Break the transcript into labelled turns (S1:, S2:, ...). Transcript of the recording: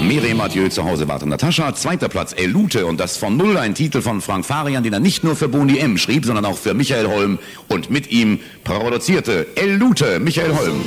S1: Mireille Mathieu, zu Hause wartet Natascha. Zweiter Platz, Elute, und das von Null, ein Titel von Frank Farian, den er nicht nur für Boni M schrieb, sondern auch für Michael Holm und mit ihm produzierte. Elute, Michael Holm.